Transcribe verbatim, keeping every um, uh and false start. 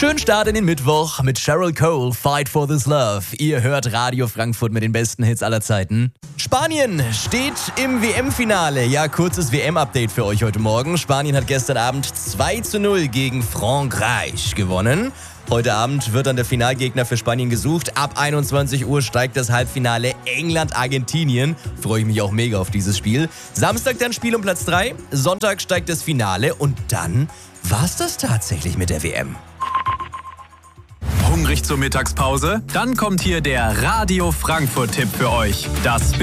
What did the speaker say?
Schönen Start in den Mittwoch mit Cheryl Cole, Fight for This Love. Ihr hört Radio Frankfurt mit den besten Hits aller Zeiten. Spanien steht im W M-Finale. Ja, kurzes W M-Update für euch heute Morgen. Spanien hat gestern Abend zwei zu null gegen Frankreich gewonnen. Heute Abend wird dann der Finalgegner für Spanien gesucht. Ab einundzwanzig Uhr steigt das Halbfinale England-Argentinien. Freue ich mich auch mega auf dieses Spiel. Samstag dann Spiel um Platz drei. Sonntag steigt das Finale und dann war's das tatsächlich mit der W M. Hungrig zur Mittagspause? Dann kommt hier der Radio Frankfurt-Tipp für euch. Das